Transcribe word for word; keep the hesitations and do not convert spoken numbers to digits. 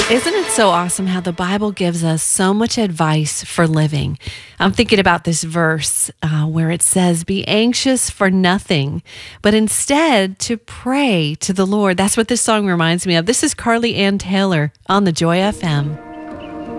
Isn't it so awesome how the Bible gives us so much advice for living? I'm thinking about this verse uh, where it says, "Be anxious for nothing, but instead to pray to the Lord." That's what this song reminds me of. This is Carly Ann Taylor on the Joy F M.